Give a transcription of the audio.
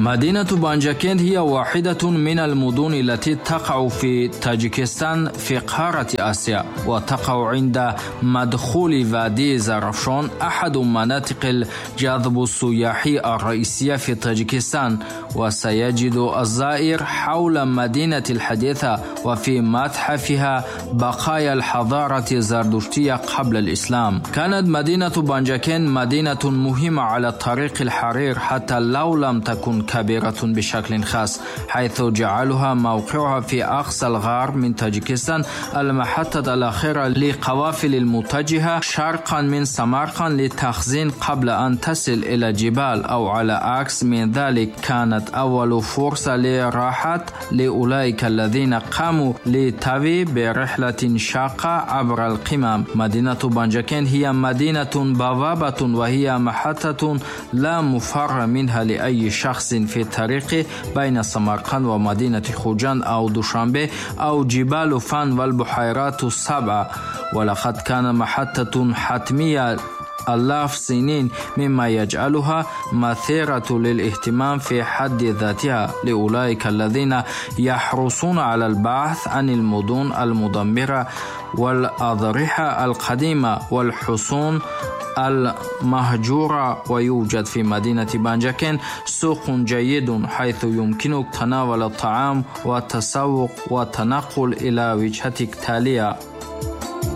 مدينة بانجاكند هي واحدة من المدن التي تقع في تاجيكستان في قارة آسيا، وتقع عند مدخول وادي زرافشان، أحد مناطق الجذب السياحي الرئيسية في تاجيكستان. وسيجد الزائر حول مدينة الحديثة وفي متحفها بقايا الحضارة الزردشتية قبل الإسلام. كانت مدينة بانجاكند مدينة مهمة على طريق الحرير حتى لو لم تكن كبيرة بشكل خاص، حيث جعلها موقعها في أقصى الغرب من تاجيكستان، المحطة الأخيرة لقوافل المتجهة شرقا من سمرقند للتخزين قبل أن تصل إلى الجبال، أو على عكس من ذلك كانت أول فرصة لراحة لأولئك الذين قاموا للتوي برحلة شاقة عبر القمم. مدينة بانجاكند هي مدينة بوابة، وهي محطة لا مفر منها لأي شخص في الطريق بين سمرقند ومدينة خوجند أو دوشنبه أو جبال فن والبحيرات السبع. ولقد كان محطة حتمية آلاف سنين، مما يجعلها مثيرة للاهتمام في حد ذاتها لأولئك الذين يحرصون على البحث عن المدن المدمرة والأضرحة القديمة والحصون المهجورة. ويوجد في مدينة بانجاكند سوق جيد حيث يمكنك تناول الطعام والتسوق والتنقل إلى وجهتك التالية.